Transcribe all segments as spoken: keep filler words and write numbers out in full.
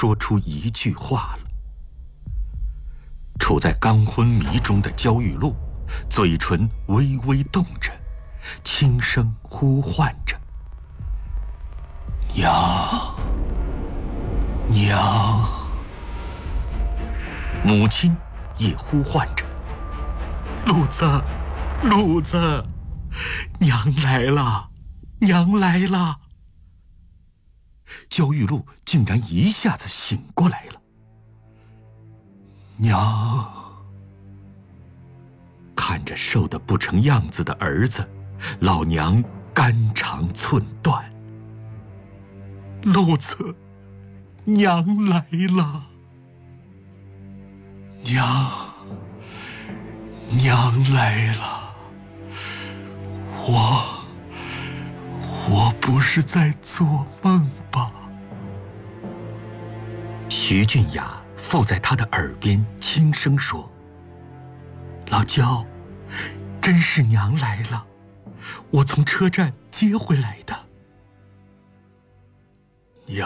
说出一句话了。处在刚昏迷中的焦裕禄，嘴唇微微动着，轻声呼唤着：“娘，娘。”母亲也呼唤着：“禄子，禄子，娘来了，娘来了。”焦裕禄竟然一下子醒过来了。娘，看着瘦得不成样子的儿子，老娘肝肠寸断。禄子，娘来了。娘，娘来了。我，我不是在做梦吧？徐俊雅附在他的耳边轻声说：“老焦，真是娘来了，我从车站接回来的。”娘，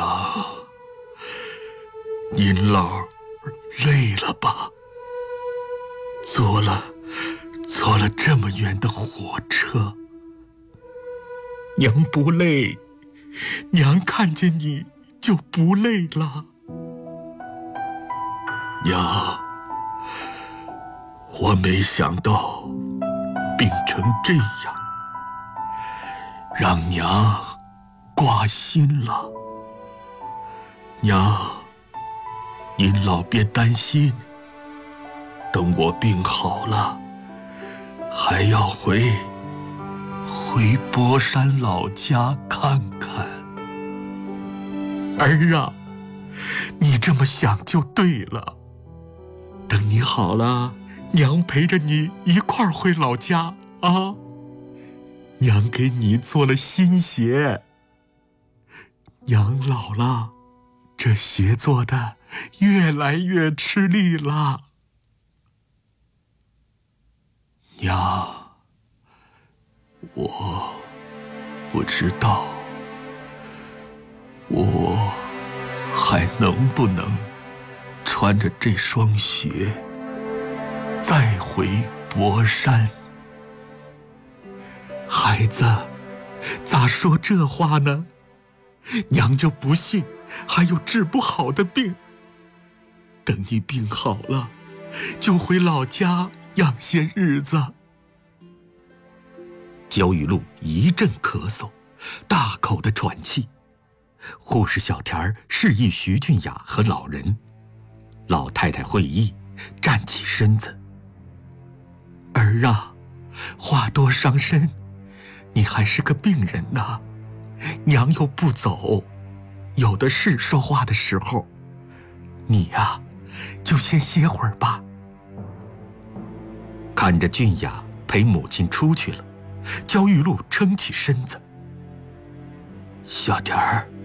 您老累了吧？坐了坐了这么远的火车。娘不累，娘看见你就不累了。娘，我没想到病成这样，让娘挂心了。娘，您老别担心，等我病好了，还要回回博山老家看看。儿啊，你这么想就对了。等你好了，娘陪着你一块儿回老家啊。娘给你做了新鞋，娘老了，这鞋做的越来越吃力了。娘，我不知道我还能不能穿着这双鞋再回博山。孩子，咋说这话呢？娘就不信还有治不好的病。等你病好了，就回老家养些日子。焦裕禄一阵咳嗽，大口的喘气。护士小田儿示意徐俊雅和老人。老太太会意，站起身子：“儿啊，话多伤身，你还是个病人呢，娘又不走，有的是说话的时候。你呀，就先歇会儿吧。”看着俊雅陪母亲出去了，焦裕禄撑起身子：“小田儿，